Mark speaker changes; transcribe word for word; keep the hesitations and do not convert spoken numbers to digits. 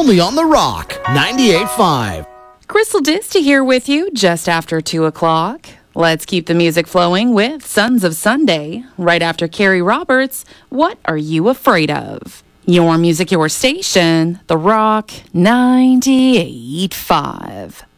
Speaker 1: only on The Rock, ninety-eight point five.
Speaker 2: Crystal Disty here with you just after two o'clock. Let's keep the music flowing with Sons of Sunday. Right after Carrie Roberts, What Are You Afraid Of? Your music, your station, The Rock, ninety-eight point five.